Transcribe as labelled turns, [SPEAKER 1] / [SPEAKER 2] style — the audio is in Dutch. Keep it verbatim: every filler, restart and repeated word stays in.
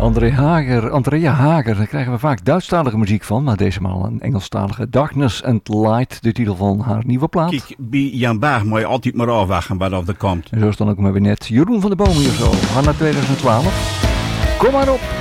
[SPEAKER 1] André Hager, Andrea Hager, daar krijgen we vaak Duitsstalige muziek van, maar deze maal een Engelstalige. Darkness and Light, de titel van haar nieuwe plaat.
[SPEAKER 2] Kijk, bij Jan Baag moet je altijd maar afwachten wat er komt.
[SPEAKER 1] En zo is dan ook maar weer net Jeroen van der Boom hier zo, van naar twintig twaalf. Kom maar op!